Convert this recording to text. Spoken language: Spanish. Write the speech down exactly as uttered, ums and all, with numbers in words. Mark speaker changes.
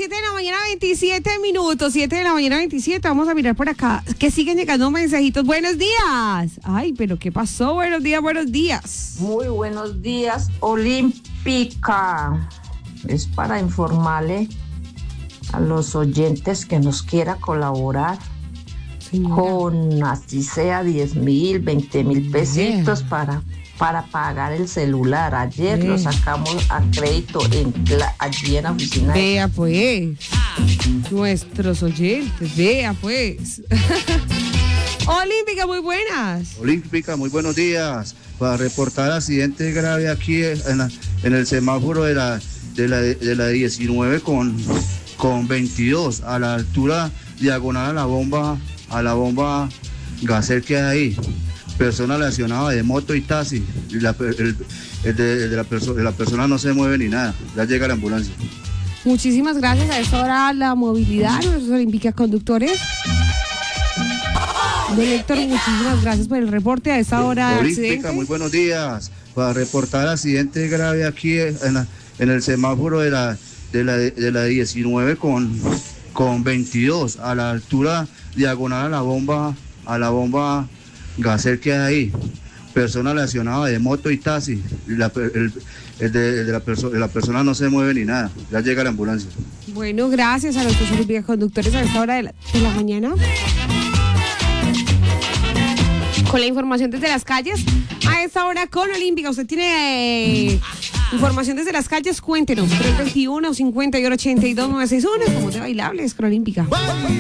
Speaker 1: siete de la mañana, veintisiete minutos. siete de la mañana, veintisiete. Vamos a mirar por acá. Que siguen llegando mensajitos. Buenos días. Ay, pero ¿qué pasó? Buenos días, buenos días.
Speaker 2: Muy buenos días, Olímpica. Es para informarle a los oyentes que nos quiera colaborar. Señora. Con así sea diez mil, veinte mil pesitos yeah. para, para pagar el celular. Ayer yeah. lo sacamos a crédito en la, allí en la oficina.
Speaker 1: Vea pues, nuestros oyentes, vea pues. Olímpica, muy buenas.
Speaker 3: Olímpica, muy buenos días. Para reportar accidente grave aquí en, la, en el semáforo de la, de la, de la diecinueve con, con veintidós, a la altura diagonal a la bomba. a la bomba gaser que hay ahí, persona lesionada de moto y taxi, y la, el, el de, el de, la perso, de la persona no se mueve ni nada, ya llega la ambulancia.
Speaker 1: Muchísimas gracias. A esta hora la movilidad, nuestros Olímpica conductores. Don Héctor, muchísimas gracias por el reporte a esta hora.
Speaker 3: Olímpica, muy buenos días. Para reportar accidente grave aquí en, la, en el semáforo de la, de la, de la diecinueve con, con veintidós, a la altura diagonal a la bomba, a la bomba gaser que hay ahí, persona lesionada de moto y taxi, y la, el, el, de, el de, la perso, de la persona no se mueve ni nada, ya llega la ambulancia.
Speaker 1: Bueno, gracias a nuestros Olímpica conductores a esta hora de la, de la mañana. Con la información desde las calles, a esta hora con Olímpica. Usted tiene eh, información desde las calles, cuéntenos. tres veintiuno, cincuenta y uno, ochenta y dos, novecientos sesenta y uno, como de bailables con Olímpica.